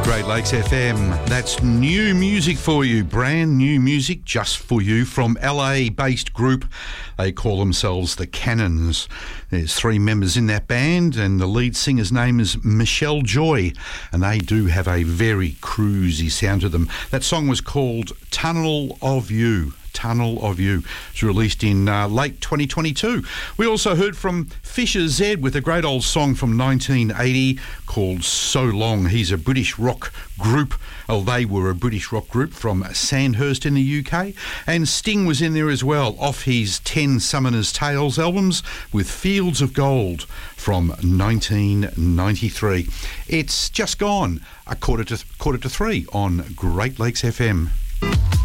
Great Lakes FM. That's new music for you, brand new music just for you from LA-based group. They call themselves the Cannons. There's 3 members in that band and the lead singer's name is Michelle Joy, and they do have a very cruisy sound to them. That song was called Tunnel of You. Tunnel of You. It was released in late 2022. We also heard from Fisher Z with a great old song from 1980 called So Long. He's a British rock group. Oh, they were a British rock group from Sandhurst in the UK. And Sting was in there as well, off his 10 Summoner's Tales albums with Fields of Gold from 1993. It's just gone a quarter to 3 on Great Lakes FM.